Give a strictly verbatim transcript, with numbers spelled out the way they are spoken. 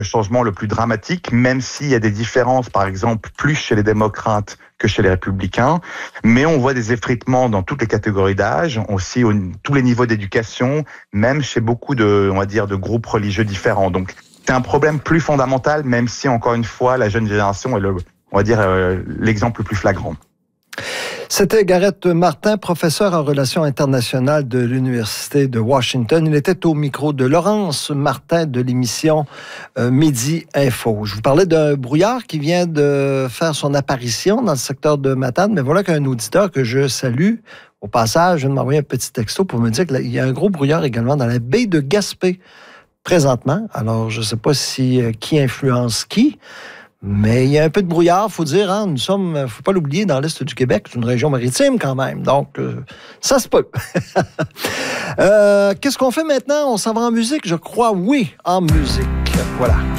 le changement le plus dramatique, même s'il y a des différences, par exemple, plus chez les démocrates que chez les républicains. Mais on voit des effritements dans toutes les catégories d'âge, aussi au, tous les niveaux d'éducation, même chez beaucoup de, on va dire, de groupes religieux différents. Donc, c'est un problème plus fondamental, même si, encore une fois, la jeune génération est le, on va dire, euh, l'exemple le plus flagrant. C'était Gareth Martin, professeur en relations internationales de l'Université de Washington. Il était au micro de Laurence Martin de l'émission euh, Midi Info. Je vous parlais d'un brouillard qui vient de faire son apparition dans le secteur de Matane, mais voilà qu'un auditeur que je salue, au passage, vient de m'envoyer un petit texto pour me dire qu'il y a un gros brouillard également dans la baie de Gaspé présentement. Alors, je ne sais pas si euh, qui influence qui, mais il y a un peu de brouillard, il faut dire. Hein, nous sommes, il ne faut pas l'oublier, dans l'est du Québec, c'est une région maritime quand même. Donc, euh, ça se peut. euh, qu'est-ce qu'on fait maintenant? On s'en va en musique? Je crois, oui, en musique. Voilà.